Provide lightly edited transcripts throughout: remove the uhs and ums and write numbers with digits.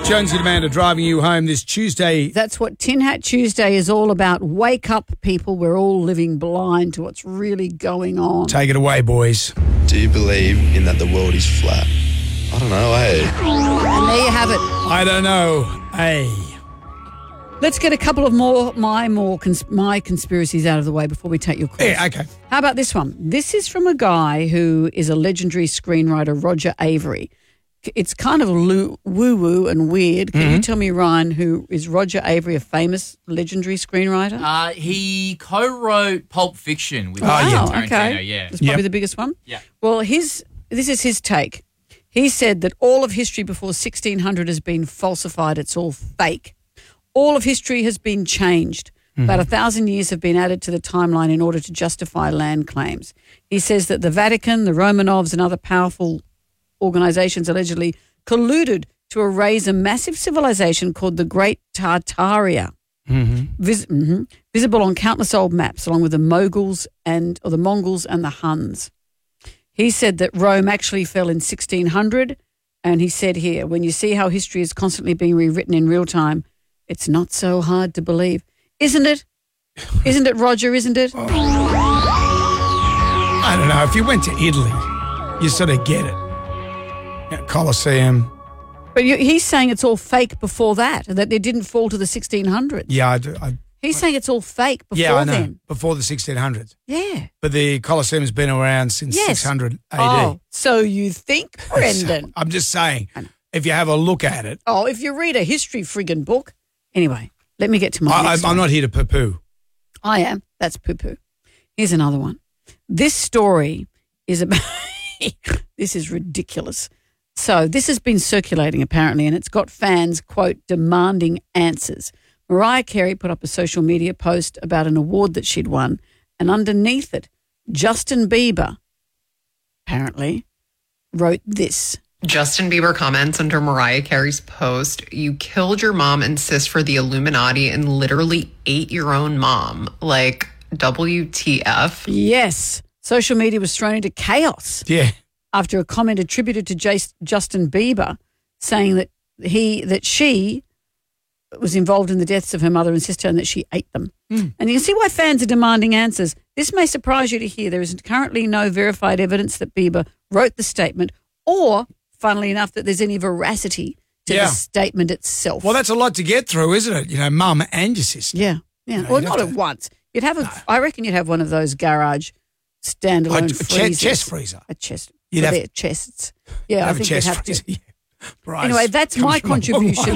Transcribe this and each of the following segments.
Jonesy and Amanda driving you home this Tuesday. That's what Tin Hat Tuesday is all about. Wake up, people. We're all living blind to what's really going on. Take it away, boys. Do you believe in that the world is flat? I don't know, And there you have it. I don't know. Hey. Let's get a couple of my conspiracies out of the way before we take your calls. Yeah, okay. How about this one? This is from a guy who is a legendary screenwriter, Roger Avery. It's kind of woo-woo and weird. Can you tell me, Ryan, who is Roger Avery, a famous legendary screenwriter? He co-wrote Pulp Fiction with Tarantino, Tarantino, yeah. That's probably the biggest one. Yeah. Well, this is his take. He said that all of history before 1600 has been falsified. It's all fake. All of history has been changed. About 1,000 years have been added to the timeline in order to justify land claims. He says that the Vatican, the Romanovs, and other powerful organizations allegedly colluded to erase a massive civilization called the Great Tartaria, visible on countless old maps, along with the Mongols and the Huns. He said that Rome actually fell in 1600, and he said here, when you see how history is constantly being rewritten in real time, it's not so hard to believe. Isn't it? Isn't it, Roger? Isn't it? I don't know. If you went to Italy, you sort of get it. Yeah, Colosseum. But he's saying it's all fake before that they didn't fall to the 1600s. Yeah, He's saying it's all fake before I know. then. Before the 1600s. Yeah. But the Colosseum's been around since 600 AD. Oh, so you think, Brendan? So, I'm just saying, if you have a look at it. Oh, if you read a history friggin' book. Anyway, let me get to my next one. I'm not here to poo-poo. I am. That's poo-poo. Here's another one. This story is about... This is ridiculous. So this has been circulating apparently, and it's got fans, quote, demanding answers. Mariah Carey put up a social media post about an award that she'd won, and underneath it, Justin Bieber, apparently, wrote this. Justin Bieber comments under Mariah Carey's post, "You killed your mom and sis for the Illuminati and literally ate your own mom. Like, WTF?" Yes. Social media was thrown into chaos. Yeah. After a comment attributed to Justin Bieber saying that she was involved in the deaths of her mother and sister and that she ate them. And you can see why fans are demanding answers. This may surprise you to hear there is currently no verified evidence that Bieber wrote the statement or, funnily enough, that there's any veracity to the statement itself. Well, that's a lot to get through, isn't it? You know, mum and your sister. Yeah. Well, not at once. You'd have I reckon you'd have one of those garage standalone freezers. Chest freezer. A chest. You'd have chests. Yeah, I think you'd have to. Yeah. Bryce Anyway, that's my contribution.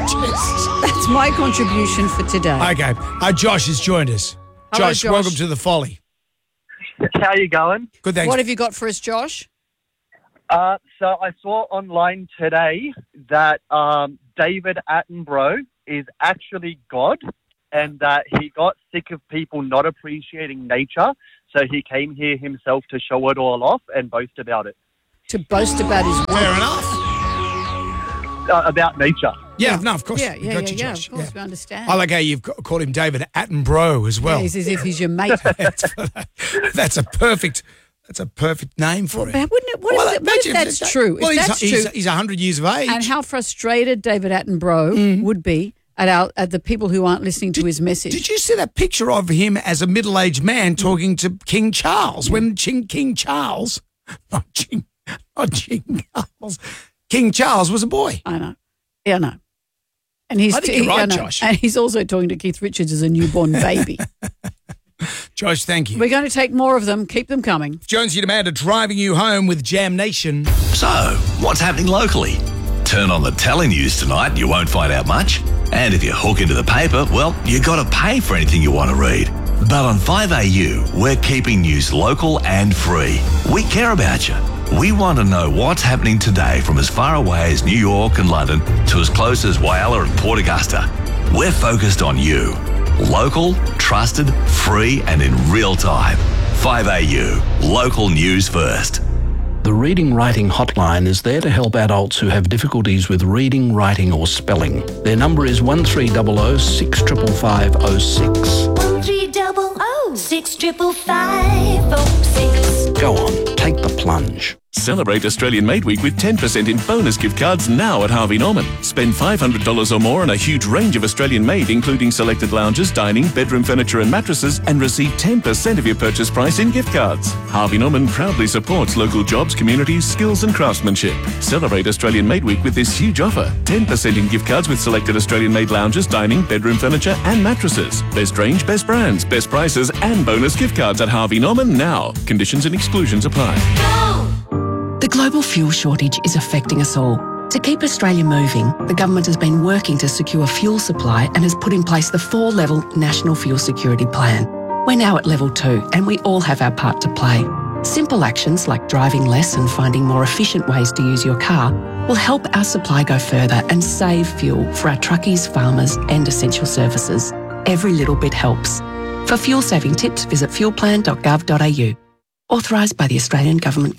That's my contribution for today. Okay. Josh has joined us. Hello, Josh, welcome to the Folly. How you going? Good, thanks. What have you got for us, Josh? So I saw online today that David Attenborough is actually God and that he got sick of people not appreciating nature, so he came here himself to show it all off and boast about it. To boast about his work. Fair enough. About nature. Yeah, no, of course. Yeah, Got you, of Josh. course, we understand. I like how you've called him David Attenborough as well. Yeah, it's as if he's your mate. That's a perfect name for him. What if that's true? Well, if that's true, he's 100 years of age. and how frustrated David Attenborough would be at the people who aren't listening to his message. Did you see that picture of him as a middle-aged man talking to King Charles when King Charles, not King Charles, King Charles was a boy? I know. Yeah, I know. And he's I think you're right, Josh. And he's also talking to Keith Richards as a newborn baby. Josh, thank you. We're going to take more of them. Keep them coming. Jonesy and Amanda driving you home with Jam Nation. So, what's happening locally? Turn on the telenews tonight, you won't find out much. And if you hook into the paper, well, you got to pay for anything you want to read. But on 5AU, we're keeping news local and free. We care about you. We want to know what's happening today from as far away as New York and London to as close as Whyalla and Port Augusta. We're focused on you. Local, trusted, free and in real time. 5AU, local news first. The Reading Writing Hotline is there to help adults who have difficulties with reading, writing or spelling. Their number is 1300 65506. 1300 65506. Go on, take the plunge. Celebrate Australian Made Week with 10% in bonus gift cards now at Harvey Norman. Spend $500 or more on a huge range of Australian made, including selected lounges, dining, bedroom furniture and mattresses, and receive 10% of your purchase price in gift cards. Harvey Norman proudly supports local jobs, communities, skills and craftsmanship. Celebrate Australian Made Week with this huge offer. 10% in gift cards with selected Australian made lounges, dining, bedroom furniture and mattresses. Best range, best brands, best prices and bonus gift cards at Harvey Norman now. Conditions and exclusions apply. The global fuel shortage is affecting us all. To keep Australia moving, the government has been working to secure fuel supply and has put in place the 4-level National Fuel Security Plan. We're now at level 2 and we all have our part to play. Simple actions like driving less and finding more efficient ways to use your car will help our supply go further and save fuel for our truckies, farmers and essential services. Every little bit helps. For fuel saving tips, visit fuelplan.gov.au. Authorised by the Australian Government.